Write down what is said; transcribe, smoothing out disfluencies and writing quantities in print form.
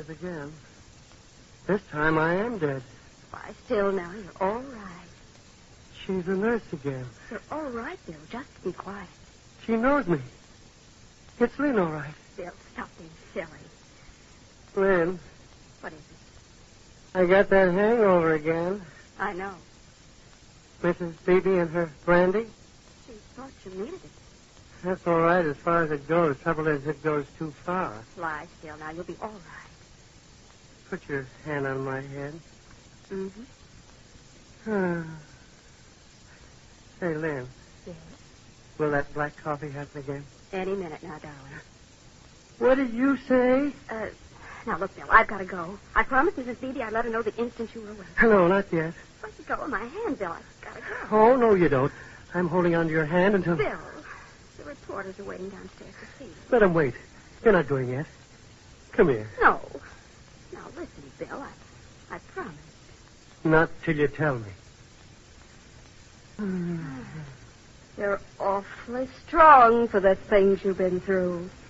is again. This time I am dead. Lie still now. You're all right. She's a nurse again. You're all right, Bill. Just be quiet. She knows me. It's Lynn, all right. Bill, stop being silly. Lynn, What is it? I got that hangover again. I know. Mrs. Beebe and her brandy? She thought you needed it. That's all right as far as it goes. Trouble is, it goes too far. Lie still now. You'll be all right. Put your hand on my head. Mm-hmm. Hey, Lynn, Yes. will that black coffee happen again? Any minute now, darling. What did you say? Now, look, Bill, I've got to go. I promised Mrs. Beebe I'd let her know the instant you were away. No, not yet. Let me go of my hand, Bill. I've got to go. Oh, no, you don't. I'm holding on to your hand until... Bill, the reporters are waiting downstairs to see you. Let them wait. You're not going yet. Come here. No. Now, listen, Bill, I promise. Not till you tell me. You're awfully strong for the things you've been through.